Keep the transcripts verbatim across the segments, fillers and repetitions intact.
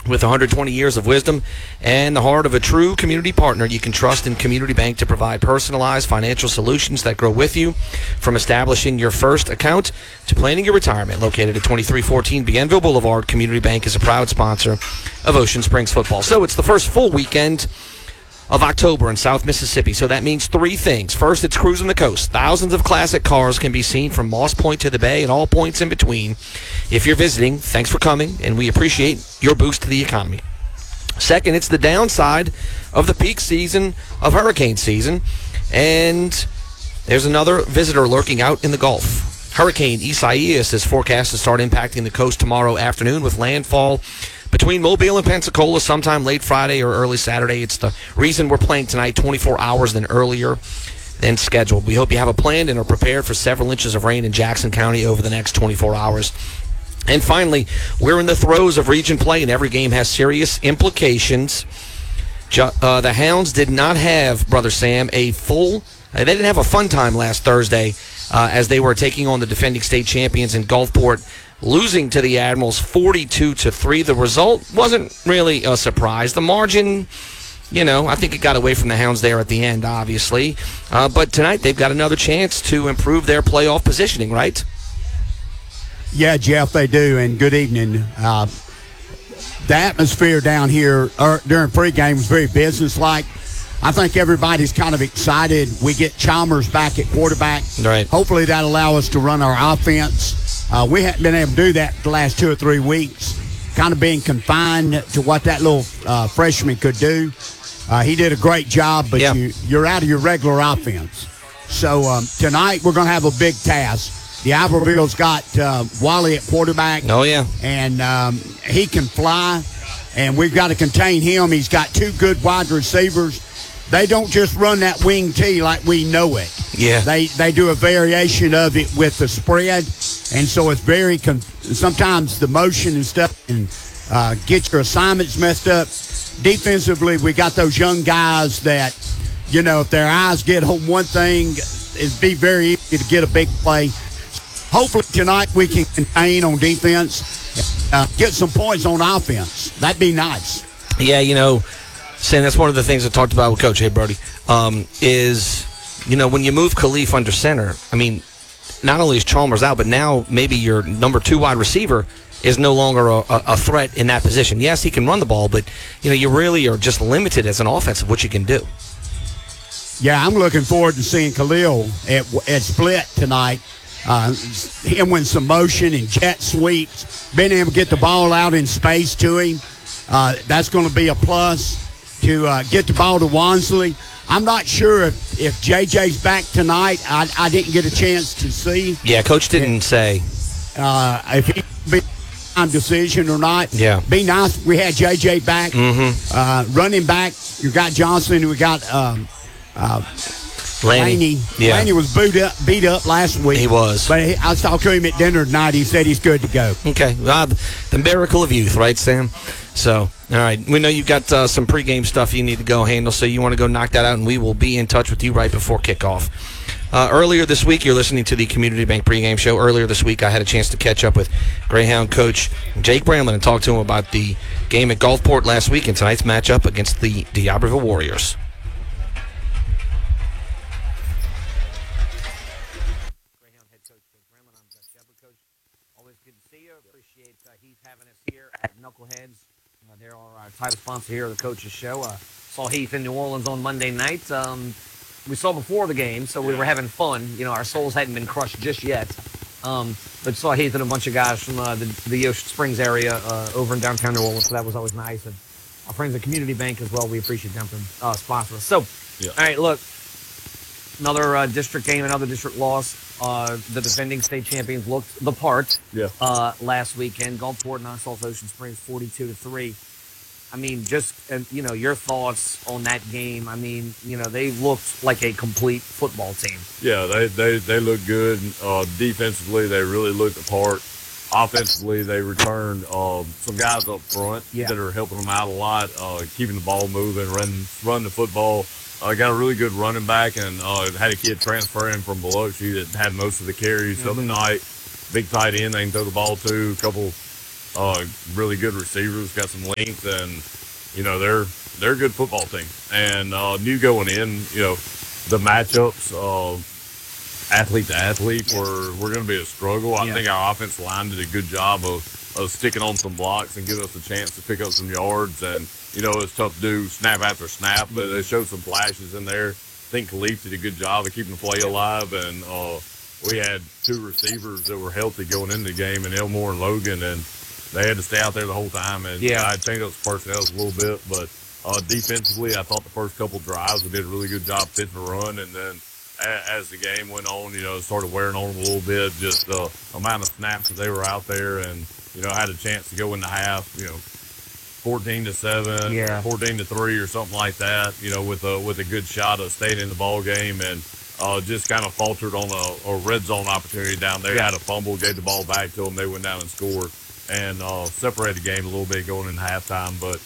With one hundred twenty years of wisdom and the heart of a true community partner, you can trust in Community Bank to provide personalized financial solutions that grow with you. From establishing your first account to planning your retirement. Located at twenty-three fourteen Bienville Boulevard, Community Bank is a proud sponsor of Ocean Springs football. So it's the first full weekend of October in South Mississippi. So that means three things. First, it's cruising the coast. Thousands of classic cars can be seen from Moss Point to the Bay and all points in between. If you're visiting, thanks for coming, and we appreciate your boost to the economy. Second, it's the downside of the peak season of hurricane season, and there's another visitor lurking out in the Gulf. Hurricane Isaias is forecast to start impacting the coast tomorrow afternoon with landfall between Mobile and Pensacola sometime late Friday or early Saturday. It's the reason we're playing tonight twenty-four hours than earlier than scheduled. We hope you have a plan and are prepared for several inches of rain in Jackson County over the next twenty-four hours. And finally, we're in the throes of region play, and every game has serious implications. Uh, the Hounds did not have, Brother Sam, a full – they didn't have a fun time last Thursday uh, as they were taking on the defending state champions in Gulfport, losing to the Admirals forty-two to three. The result wasn't really a surprise. The margin, you know, I think it got away from the Hounds there at the end, obviously. Uh, but tonight they've got another chance to improve their playoff positioning, right? Yeah, Jeff, they do, and good evening. Uh, the atmosphere down here er, during pregame was very businesslike. I think everybody's kind of excited. We get Chalmers back at quarterback. Right. Hopefully that'll allow us to run our offense. Uh, we haven't been able to do that the last two or three weeks, kind of being confined to what that little uh, freshman could do. Uh, he did a great job, but yeah. you, you're out of your regular offense. So um, tonight we're going to have a big task. The Iberville's got uh, Wally at quarterback. Oh, yeah. And um, he can fly, and we've got to contain him. He's got two good wide receivers. They don't just run that wing T like we know it. Yeah. They they do a variation of it with the spread, and so it's very con- sometimes the motion and stuff can uh, get your assignments messed up. Defensively, we got those young guys that, you know, if their eyes get on one thing, it'd be very easy to get a big play. Hopefully tonight we can contain on defense, uh, get some points on offense. That'd be nice. Yeah, you know, Sam, that's one of the things I talked about with Coach, hey, Brody, um, is, you know, when you move Khalif under center, I mean, not only is Chalmers out, but now maybe your number two wide receiver is no longer a, a threat in that position. Yes, he can run the ball, but, you know, you really are just limited as an offense of what you can do. Yeah, I'm looking forward to seeing Khalil at, at split tonight. Uh, him with some motion and jet sweeps, being able to get the ball out in space to him. Uh, that's going to be a plus to uh, get the ball to Wansley. I'm not sure if, if J J's back tonight. I, I didn't get a chance to see. Yeah, Coach didn't if, say. Uh, if he be time decision or not. Yeah. Be nice. We had J J back. Mm-hmm. Uh, running back, you got Johnson. We got um, uh, Lanny. Laney. Yeah. Laney was beat up, beat up last week. He was. But he, I talked to him at dinner tonight. He said he's good to go. Okay. Uh, the miracle of youth, right, Sam? So, all right. We know you've got uh, some pregame stuff you need to go handle, so you want to go knock that out, and we will be in touch with you right before kickoff. Uh, earlier this week, you're listening to the Community Bank pregame show. Earlier this week, I had a chance to catch up with Greyhound coach Jake Bramlin and talk to him about the game at Gulfport last week and tonight's matchup against the D'Iberville Warriors. Knuckleheads. Uh, they're our uh, title sponsor here of the Coach's Show. Uh, saw Heath in New Orleans on Monday night. Um, we saw before the game, so we were having fun. You know, our souls hadn't been crushed just yet. Um, but saw Heath and a bunch of guys from uh, the, the Ocean Springs area uh, over in downtown New Orleans, so that was always nice. And our friends at Community Bank as well, we appreciate them for uh, sponsoring us. So, yeah. All right, look, another uh, district game, another district loss. Uh, the defending state champions looked the part yeah. uh, last weekend. Gulfport knocks off Ocean Springs forty-two to three. I mean, just, uh, you know, your thoughts on that game. I mean, you know, they looked like a complete football team. Yeah, they, they, they looked good. Uh, defensively, they really looked the part. Offensively, they returned uh, some guys up front yeah. that are helping them out a lot, uh, keeping the ball moving, run, run the football. I uh, got a really good running back and uh, had a kid transfer in from Biloxi that had most of the carries. Mm-hmm. The other night, big tight end they can throw the ball to, a couple uh, really good receivers, got some length, and you know they're they're a good football team. And uh, knew going in, you know, the matchups of athlete to athlete were were going to be a struggle. I Yeah. think our offensive line did a good job of, of sticking on some blocks and giving us a chance to pick up some yards. And you know it's tough to do snap after snap, but they showed some flashes in there. I think Khalif did a good job of keeping the play alive, and uh, we had two receivers that were healthy going into the game, and Elmore and Logan, and they had to stay out there the whole time. And Yeah. I changed up the personnel a little bit, but uh, defensively, I thought the first couple drives we did a really good job fitting the run, and then a- as the game went on, you know, it started wearing on them a little bit, just the amount of snaps that they were out there, and you know, had a chance to go in the half, you know, fourteen to seven, Yeah. fourteen to three, or something like that. You know, with a with a good shot of staying in the ball game, and uh, just kind of faltered on a, a red zone opportunity down there. Yeah. Had a fumble, gave the ball back to them. They went down and scored, and uh, separated the game a little bit going into halftime. But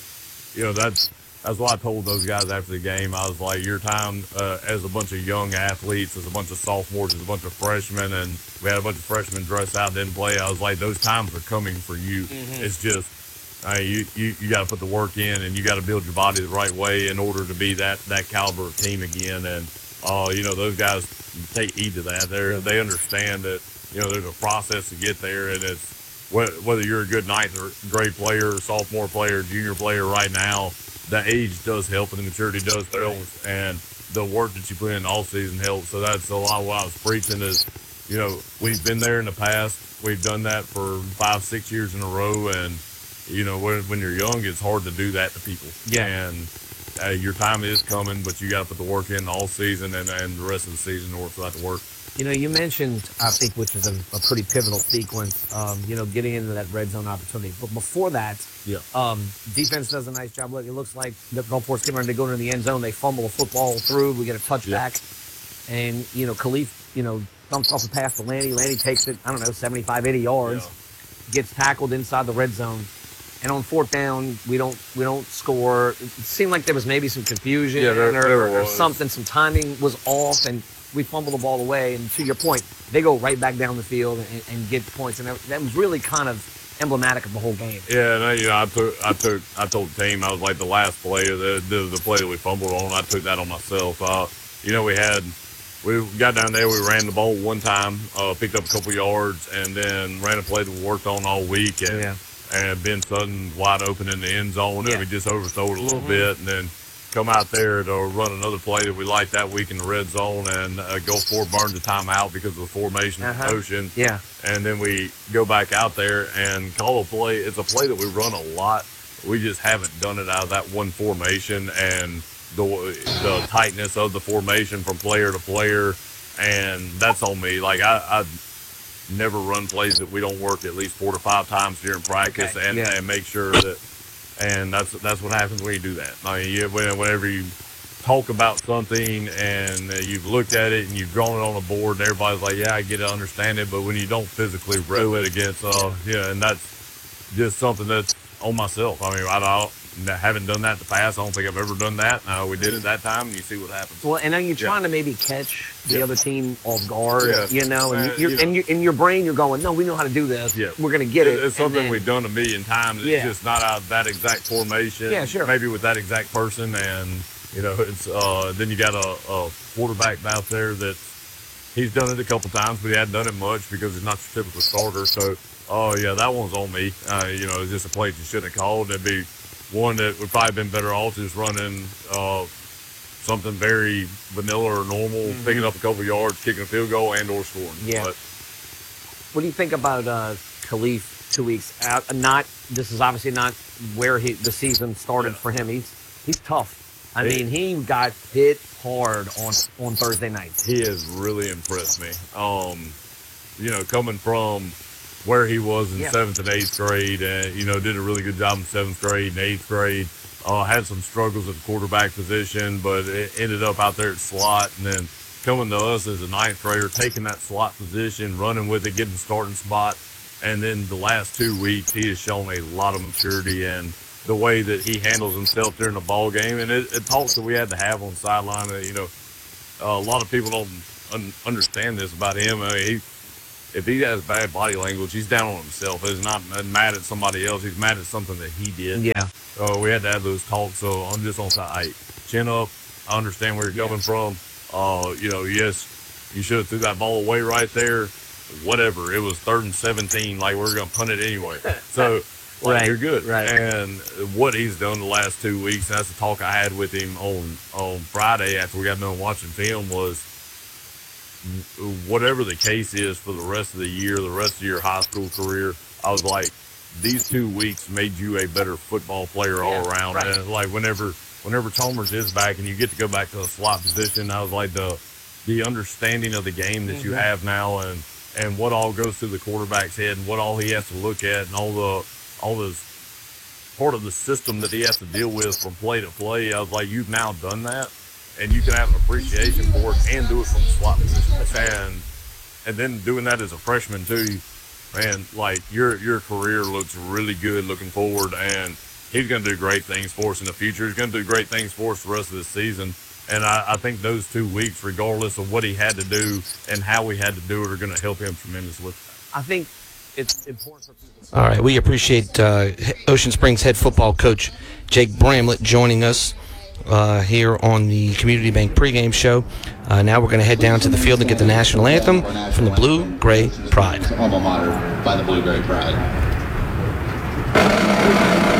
you know, that's that's what I told those guys after the game. I was like, your time uh, as a bunch of young athletes, as a bunch of sophomores, as a bunch of freshmen, and we had a bunch of freshmen dressed out, didn't play. I was like, those times are coming for you. It's just, uh, you, you, you got to put the work in, and you got to build your body the right way in order to be that, that caliber of team again. And, uh, you know, those guys take heed to that. They they understand that, you know, there's a process to get there, and it's, wh- whether you're a good ninth or grade player, sophomore player, junior player right now, the age does help and the maturity does help, and the work that you put in all season helps. So that's a lot of what I was preaching is, you know, we've been there in the past. We've done that for five, six years in a row, and you know, when, when you're young, it's hard to do that to people. Yeah. And uh, your time is coming, but you got to put the work in all season and, and the rest of the season in order for that to work. You know, you mentioned, I think, which is a, a pretty pivotal sequence, um, you know, getting into that red zone opportunity. But before that, Yeah. um, defense does a nice job. Look, it looks like the Gulfport's getting ready to go into the end zone. They fumble a football through. We get a touchback. And, you know, Khalif, you know, dumps off a pass to Lanny. Lanny takes it, I don't know, seventy-five, eighty yards, gets tackled inside the red zone. And on fourth down, we don't we don't score. It seemed like there was maybe some confusion Yeah, there- or, there or was. something. Some timing was off, and we fumbled the ball away. And to your point, they go right back down the field and, and get points. And that, that was really kind of emblematic of the whole game. Yeah, and I, you know, I took, I took, I told the team I was like the last play, the the, the play that we fumbled on. I took that on myself. Uh, you know, we had, we got down there, we ran the ball one time, uh, picked up a couple yards, and then ran a play that we worked on all week, and Yeah. and Ben Sutton wide open in the end zone, Yeah. and we just overthrew it a little Mhm. bit, and then come out there to run another play that we liked that week in the red zone, and uh, go for burn the timeout because of the formation Uh-huh. and motion. Yeah. And then we go back out there and call a play. It's a play that we run a lot. We just haven't done it out of that one formation and the the tightness of the formation from player to player. And that's on me. Like, I, I never run plays that we don't work at least four to five times during practice, Okay. and, Yeah. and make sure that, and that's that's what happens when you do that. I mean, you, when- whenever you talk about something and uh, you've looked at it and you've drawn it on a board, and everybody's like, yeah, I get it, understand it, but when you don't physically do it against, uh, yeah, and that's just something that's on myself. I mean, I don't, I haven't done that in the past. I don't think I've ever done that. Uh, we did it that time, and you see what happens. Well, and now you're trying to maybe catch the Yeah. other team off guard, Yeah. you know, and Uh, you're, you know. and you in your brain you're going, no, we know how to do this. Yeah. We're going to get it. It's something and then- we've done a million times. It's Yeah. just not out of that exact formation. Yeah, sure. Maybe with that exact person, and you know, it's uh, then you got a, a quarterback out there that he's done it a couple times, but he hadn't done it much because he's not your typical starter. So, oh yeah, that one's on me. Uh, you know, it's just a play you shouldn't have called. It'd be one that would probably been better off just running uh, something very vanilla or normal, picking up a couple yards, kicking a field goal, and or scoring. Yeah. But, What do you think about uh, Khalif two weeks out? Not this is obviously not where he the season started Yeah. for him. He's he's tough. I He- mean, he got hit hard on on Thursday nights. he has really impressed me. Um, you know, coming from where he was in Yeah. seventh and eighth grade, and you know, did a really good job in seventh grade and eighth grade. Uh, had some struggles at the quarterback position, but it ended up out there at slot, and then coming to us as a ninth grader, taking that slot position, running with it, getting the starting spot, and then the last two weeks he has shown a lot of maturity and the way that he handles himself during the ball game, and it, it talks that we had to have on the sideline. Uh, you know, uh, a lot of people don't un- understand this about him. I mean, he if he has bad body language, he's down on himself. He's not mad at somebody else. He's mad at something that he did. Yeah. So we had to have those talks. So I'm just on side. Hey, chin up. I understand where you're coming from. Uh, you know, yes, you should have threw that ball away right there. Whatever. It was third and seventeen. Like, we're going to punt it anyway. So, like, Right, you're good. right. And what he's done the last two weeks, and that's the talk I had with him on, on Friday after we got done watching film, was whatever the case is for the rest of the year, the rest of your high school career, I was like, these two weeks made you a better football player all Yeah, around. right. And like whenever whenever Chalmers is back and you get to go back to the slot position, I was like the the understanding of the game that Mm-hmm. you have now and and what all goes through the quarterback's head and what all he has to look at and all the all this part of the system that he has to deal with from play to play. I was like, you've now done that and you can have an appreciation for it and do it from the slot position. And and then doing that as a freshman too, man, like your your career looks really good looking forward, and he's going to do great things for us in the future. He's going to do great things for us the rest of the season. And I, I think those two weeks, regardless of what he had to do and how we had to do it, are going to help him tremendously. I think it's important for people. All right, we appreciate uh, Ocean Springs head football coach Jake Bramlett joining us uh, here on the Community Bank pregame show. Uh, now we're going to head down to the field and get the national anthem from the Blue Gray Pride. Alma mater by the Blue Gray Pride.